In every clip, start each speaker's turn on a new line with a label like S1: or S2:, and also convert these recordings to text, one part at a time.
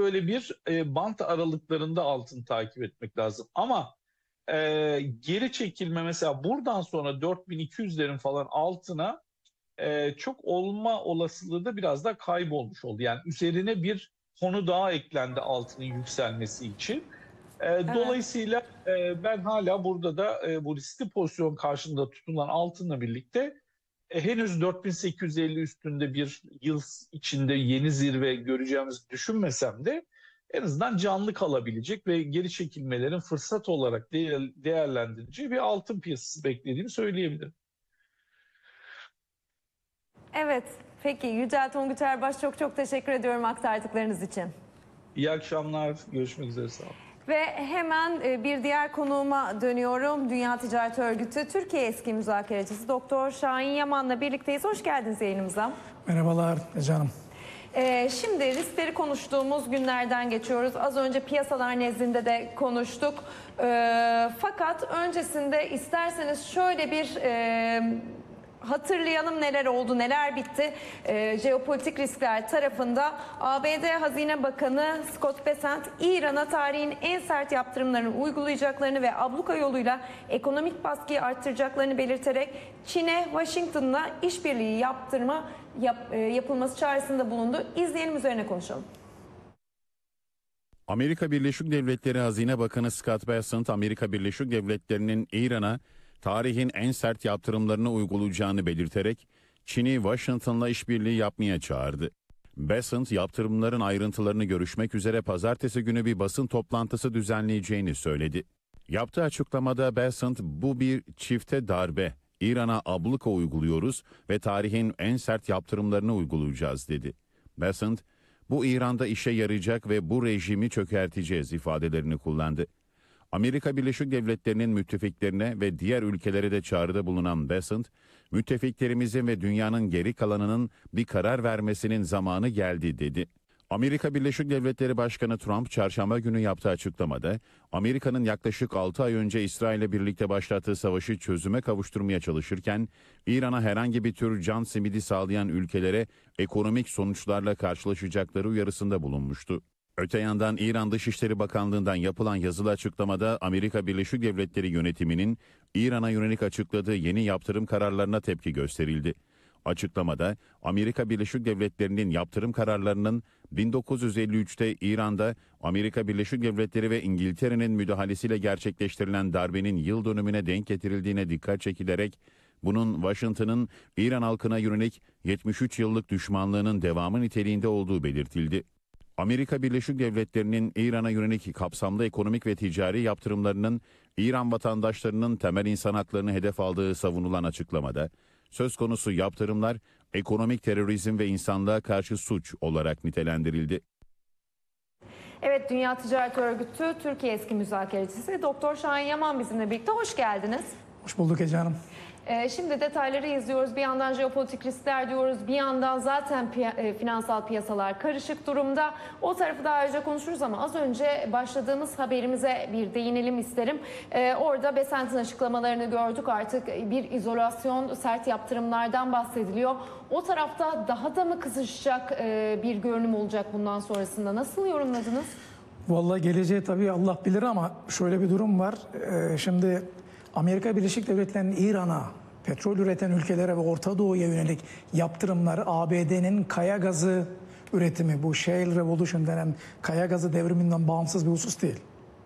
S1: böyle bir bant aralıklarında altın takip etmek lazım. Ama geri çekilme mesela buradan sonra 4200'lerin falan altına çok olma olasılığı da biraz da kaybolmuş oldu. Yani üzerine bir konu daha eklendi altının yükselmesi için.
S2: Evet.
S1: Dolayısıyla ben hala burada da bu riskli pozisyon karşında tutulan altınla birlikte henüz 4850 üstünde bir yıl içinde yeni zirve göreceğimizi düşünmesem de en azından canlı kalabilecek ve geri çekilmelerin fırsat olarak değerlendirileceği bir altın piyasası beklediğimi söyleyebilirim.
S2: Evet. Peki Yücel Tonguç Erbaş, çok çok teşekkür ediyorum aktardıklarınız için.
S1: İyi akşamlar, görüşmek üzere, sağ olun.
S2: Ve hemen bir diğer konuğuma dönüyorum. Dünya Ticaret Örgütü Türkiye eski müzakerecisi Doktor Şahin Yaman'la birlikteyiz. Hoş geldiniz yayınımıza.
S3: Merhabalar canım.
S2: Şimdi riskleri konuştuğumuz günlerden geçiyoruz. Az önce piyasalar nezdinde de konuştuk. Fakat öncesinde isterseniz şöyle bir hatırlayalım neler oldu, neler bitti. Jeopolitik riskler tarafında ABD Hazine Bakanı Scott Bessent, İran'a tarihin en sert yaptırımlarını uygulayacaklarını ve abluka yoluyla ekonomik baskıyı arttıracaklarını belirterek Çin'e Washington'la işbirliği yapılması çağrısında bulundu. İzleyelim, üzerine konuşalım.
S4: Amerika Birleşik Devletleri Hazine Bakanı Scott Bessent, Amerika Birleşik Devletleri'nin İran'a tarihin en sert yaptırımlarını uygulayacağını belirterek Çin'i Washington'la işbirliği yapmaya çağırdı. Bessent, yaptırımların ayrıntılarını görüşmek üzere pazartesi günü bir basın toplantısı düzenleyeceğini söyledi. Yaptığı açıklamada Bessent, bu bir çifte darbe, İran'a abluka uyguluyoruz ve tarihin en sert yaptırımlarını uygulayacağız dedi. Bessent, bu İran'da işe yarayacak ve bu rejimi çökerteceğiz ifadelerini kullandı. Amerika Birleşik Devletleri'nin müttefiklerine ve diğer ülkelere de çağrıda bulunan Bessent, müttefiklerimizin ve dünyanın geri kalanının bir karar vermesinin zamanı geldi dedi. Amerika Birleşik Devletleri Başkanı Trump çarşamba günü yaptığı açıklamada, Amerika'nın yaklaşık 6 ay önce İsrail'le birlikte başlattığı savaşı çözüme kavuşturmaya çalışırken, İran'a herhangi bir tür can simidi sağlayan ülkelere ekonomik sonuçlarla karşılaşacakları uyarısında bulunmuştu. Öte yandan İran Dışişleri Bakanlığı'ndan yapılan yazılı açıklamada Amerika Birleşik Devletleri yönetiminin İran'a yönelik açıkladığı yeni yaptırım kararlarına tepki gösterildi. Açıklamada Amerika Birleşik Devletleri'nin yaptırım kararlarının 1953'te İran'da Amerika Birleşik Devletleri ve İngiltere'nin müdahalesiyle gerçekleştirilen darbenin yıl dönümüne denk getirildiğine dikkat çekilerek bunun Washington'ın İran halkına yönelik 73 yıllık düşmanlığının devamı niteliğinde olduğu belirtildi. Amerika Birleşik Devletleri'nin İran'a yönelik kapsamlı ekonomik ve ticari yaptırımlarının İran vatandaşlarının temel insan haklarını hedef aldığı savunulan açıklamada, söz konusu yaptırımlar ekonomik terörizm ve insanlığa karşı suç olarak nitelendirildi.
S2: Evet, Dünya Ticaret Örgütü Türkiye eski müzakerecisi Doktor Şahin Yaman bizimle birlikte. Hoş geldiniz.
S3: Hoş bulduk Hanım.
S2: Şimdi detayları izliyoruz. Bir yandan jeopolitik riskler diyoruz. Bir yandan zaten finansal piyasalar karışık durumda. O tarafı da ayrıca konuşuruz ama az önce başladığımız haberimize bir değinelim isterim. Orada Bessent'in açıklamalarını gördük. Artık bir izolasyon, sert yaptırımlardan bahsediliyor. O tarafta daha da mı kızışacak bir görünüm olacak bundan sonrasında? Nasıl yorumladınız?
S3: Vallahi geleceği tabii Allah bilir ama şöyle bir durum var. Şimdi Amerika Birleşik Devletleri'nin İran'a, petrol üreten ülkelere ve Orta Doğu'ya yönelik yaptırımları ABD'nin kaya gazı üretimi, bu Shale Revolution denen kaya gazı devriminden bağımsız bir husus değil.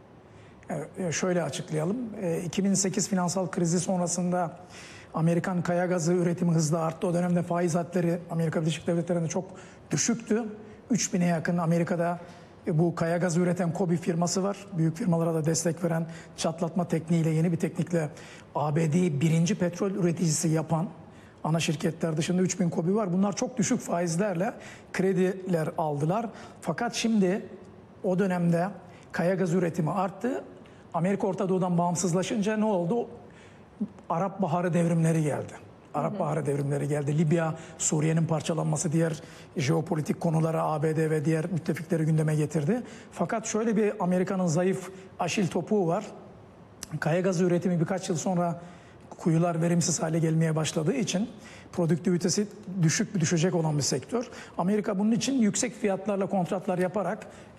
S3: Şöyle açıklayalım. 2008 finansal krizi sonrasında Amerikan kaya gazı üretimi hızla arttı. O dönemde faiz hatları Amerika Birleşik Devletleri'nde çok düşüktü. 3000'e yakın Amerika'da bu kaya gazı üreten KOBİ firması var. Büyük firmalara da destek veren, çatlatma tekniğiyle, yeni bir teknikle ABD'yi birinci petrol üreticisi yapan ana şirketler dışında 3000 KOBİ var. Bunlar çok düşük faizlerle krediler aldılar. Fakat şimdi o dönemde kaya gazı üretimi arttı. Amerika Orta Doğu'dan bağımsızlaşınca ne oldu? Arap Baharı devrimleri geldi. Arap Baharı devrimleri geldi. Libya, Suriye'nin parçalanması diğer jeopolitik konulara ABD ve diğer müttefikleri gündeme getirdi. Fakat şöyle bir Amerika'nın zayıf aşil topuğu var. Kaya gazı üretimi birkaç yıl sonra kuyular verimsiz hale gelmeye başladığı için produktivitesi düşecek olan bir sektör. Amerika bunun için yüksek fiyatlarla kontratlar yaparak